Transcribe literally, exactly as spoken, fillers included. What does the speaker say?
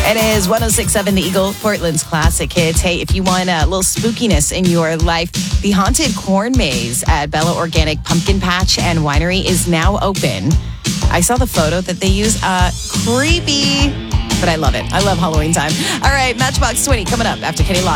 It is one oh six point seven The Eagle, Portland's classic hits. Hey, if you want a little spookiness in your life, the Haunted Corn Maze at Bella Organic Pumpkin Patch and Winery is now open. I saw the photo that they use. Uh, creepy, but I love it. I love Halloween time. All right, Matchbox twenty coming up after Kenny Loggins.